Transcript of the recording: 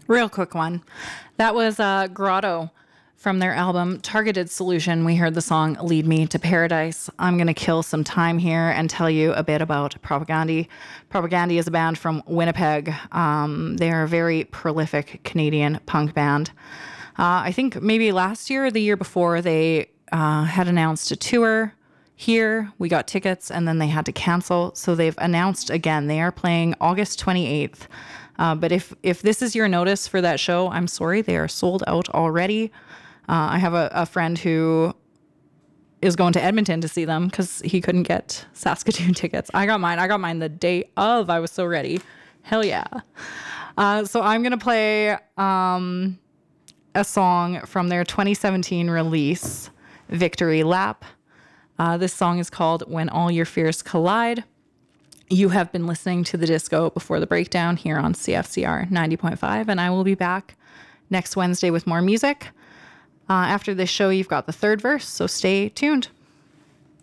Real quick one. That was Grotto from their album Targeted Solution. We heard the song Lead Me to Paradise. I'm going to kill some time here and tell you a bit about Propagandhi. Propagandhi is a band from Winnipeg. They are a very prolific Canadian punk band. I think maybe last year or the year before, they had announced a tour here. We got tickets and then they had to cancel. So they've announced again, they are playing August 28th. But if this is your notice for that show, I'm sorry, they are sold out already. I have a friend who is going to Edmonton to see them because he couldn't get Saskatoon tickets. I got mine the day of. I was so ready. Hell yeah. So I'm going to play a song from their 2017 release, Victory Lap. This song is called When All Your Fears Collide. You have been listening to The Disco Before the Breakdown here on CFCR 90.5, and I will be back next Wednesday with more music. After this show, you've got the third verse, so stay tuned.